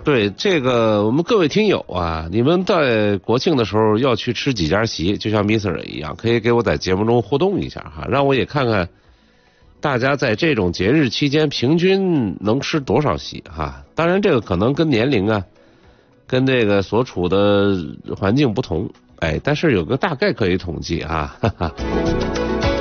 对这个，我们各位听友啊，你们在国庆的时候要去吃几家席，就像 Mr. 一样，可以给我在节目中互动一下哈，让我也看看大家在这种节日期间平均能吃多少席哈。当然，这个可能跟年龄啊，跟这个所处的环境不同，哎，但是有个大概可以统计啊，哈哈。